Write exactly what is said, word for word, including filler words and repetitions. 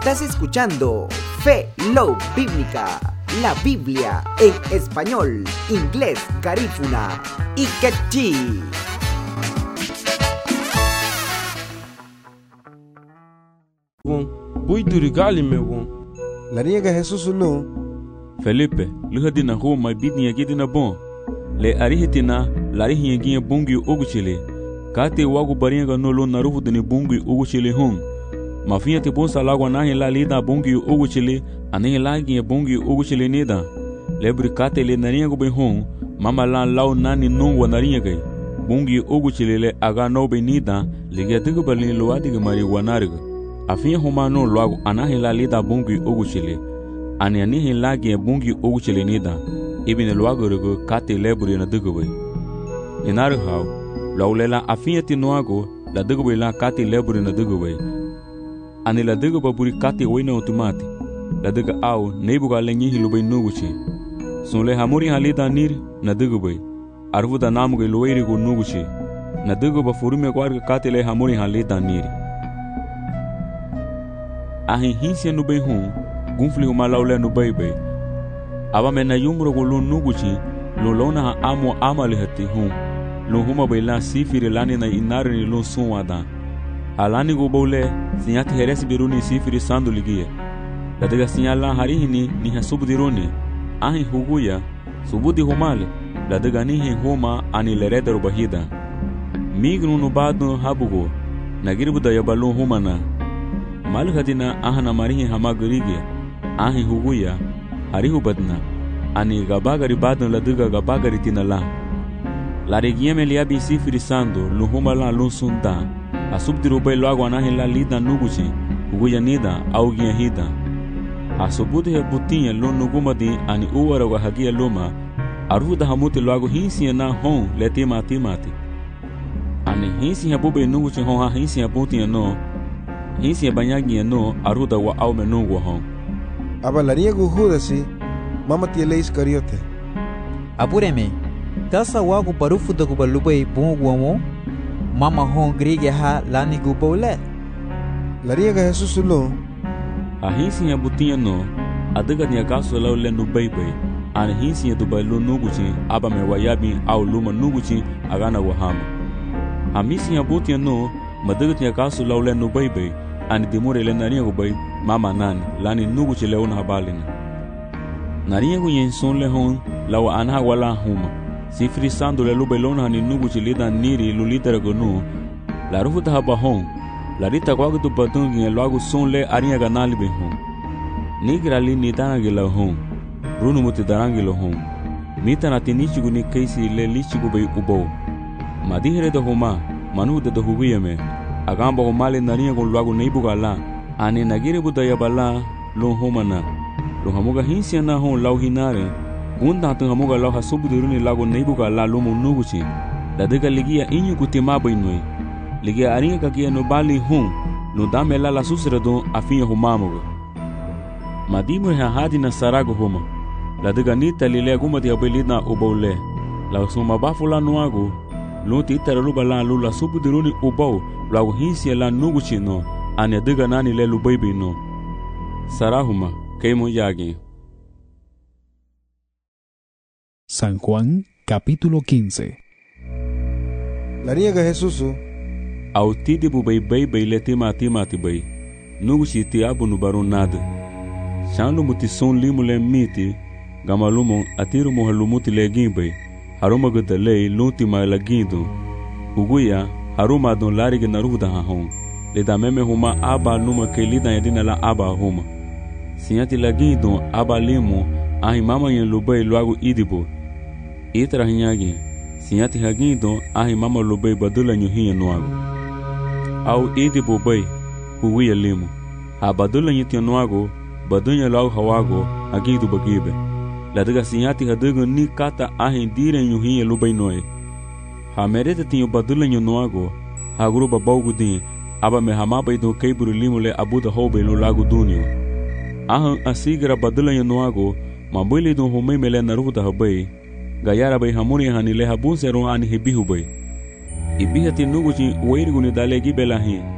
Estás escuchando Fe Love Bíblica, la Biblia en español, inglés, garífuna y quechí. Bui durigali me won. La niega Jesús no. Felipe, luhadina ho mai bidni agidina bon. Le arihitina, larihi agia bungi uguchile. Kate wagu baringa no lo naruhu dini bungi uguchile hon. Mafia te bonsa lagwa nahi la lida bungi uguchile, anihi lagi bungi uguchile nida. Lebri kate le naringa be hon, mama la lau nani non wa naringa. Bungi uguchile le aga no be nida, liga digu balini lo adiga mari wanariga. Afin humano loago anahi la lida bungi uguchile. Ani anihi lagi bungi uguchile nida. Ibine loago rego kate lebri na digu be. Inaru hao, laulela afin ti noago, la digu be la kate lebri na digu be. Ani la diga baburi kate wena otomati. La diga au neibuga lenyi hilubay nuguchi. Sunle hamuri halida nir na diga bay. Arvuda namuge luwairi go nuguchi. Na diga ba furume kwarga kate le hamuri halida nir. Ahi hinsia nubay hon, gunfli huma laule nubay bay. Aba mena yumro go lu nuguchi, lu lona ha amo amali hati hon. Lu huma bay la sifiri lani na inari ni lu sunwada. Alani go bole, sinyati heresi biruni sifiri sandu ligie. La diga sinyala harihini ni hasubdiruni. Ahi huguya, subudi humale. La diga nihi huma ani lereder bahida. Mignu nubadu habugo. Nagiribuda yabalu humana. Malhadina ahana marihi hamagurige. Ahi huguya, harihu badna. Ani gabagari badna la diga gabagari tinala. La regia meliabi sifiri sandu, luhumala lunsunda. Asubdiru bay loago anahi la lida nuguchi, huguya nida, augia hida. Asubudi he butinha lo nugumadi ani uwara wa hagia luma, aruda hamuti loago hinsi na hon leti mati mati. Ani hinsi ha bube nuguchi hon ha hinsi ha butinha no, hinsi ha banyagi no, aruda wa aume nugu hon. Aba la niega Judasi, mama tiele Iscariote. Apureme, tasa wago barufu da gubalubay bunguamo, mama hon grige ha lani gubole. La niega Jesús no. A hinsi ya butinha no, adiga ni akaso lau lenu baybay. Ani hinsi ya dubai lu nuguchi, aba me wayabi au luma nuguchi, agana wahama. A misi ya butinha no, madiga ni akaso lau lenu baybay. Ani dimure le nariya gubay, mama nani, lani nuguchi leuna habalina. Nariya gu yenson le hon, lau anha wala huma. Sifri sandu le lubay lona hani nuguchi lida niri lulitera gonu. La rufuta haba hon. La rita kwagu tu patungi ya luagu son le ariya ganali be hon. Nigra li nitanagi la hon. Runu muti darangi la hon. Mita na tinichigu ni keisi le lichigu be ubo. Madihere da homa, manu de da huguya me. Agamba homale nariya gon luagu neibuga la. Ani nagire buda yabala lo homa na. Lo hamuga hinsi na hon lau hinare. Gunda tu hamuga lau hasubu diruni lagu neibuga la lumu nuguchi. La diga ligia inyu kutimaba inui. Ligia aringa kakia no bali hon, no dame la la susredon afinha humamuga. Madimu ha hadi na sarago homa. La diga nita lile aguma di abelina ubole. La suma bafula nuago, lunti itaraluba la lula subu diruni ubau, lagu hinsi la nuguchi no, ane diga nani le lubaibi no. Sarahuma, keimo yagi. San Juan, capítulo quince. La niega Jesús. Autidi bu bay bay bay leti mati mati bay. Nuguchi ti abu nubaron nada. Shanlu muti son limu le miti, gamalumo atiru mo halumuti le gimbay. Haruma gada lei lunti ma la gindo. Uguya, haruma don larige naruda hahon. Le da meme huma aba numa ke lida yadina la aba huma. Sinyati la gindo aba limu, ahi mama yen lubay luagu idibo. Itra hinyagi. Sinyati hagindo ahi mama lubay badula nyuhiya nuago. Au idibo bay, huguya limu. Ha badula nyuhiya nuago, badunya lau hawago, hagindo bagibe. La diga sinyati hadiga ni kata ahi dire nyuhiya lubay noe. Ha merete tinyo badula nyuhiya nuago, ha guru babaugu din, aba me hamabay do keiburu limu le abuda hobe lo lagu dunyo. Ahan asigira badula nyuhiya nuago, mabili do humay mele naruda habay. Gayara bay hamuri hani le habun seron ani hibihu bay. Ibihati nuguchi wairiguni dale gibelahi.